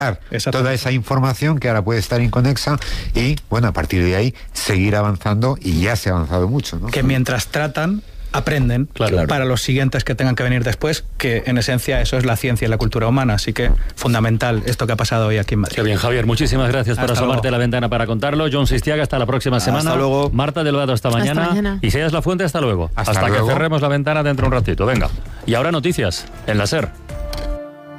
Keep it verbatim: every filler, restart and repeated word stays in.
toda esa información que ahora puede estar inconexa y, bueno, a partir de ahí seguir avanzando, y ya se ha avanzado mucho, ¿no? Que mientras tratan, aprenden claro. para los siguientes que tengan que venir después, que en esencia eso es la ciencia y la cultura humana, así que fundamental esto que ha pasado hoy aquí en Madrid. Qué bien, Javier, muchísimas gracias por asomarte a la ventana para contarlo. John Sistiaga, hasta la próxima semana. Hasta luego. Marta Delgado, hasta mañana. Hasta mañana. Y Sellas La Fuente, hasta luego. Hasta, hasta luego. que cerremos la ventana dentro de un ratito. Venga. Y ahora noticias en la SER.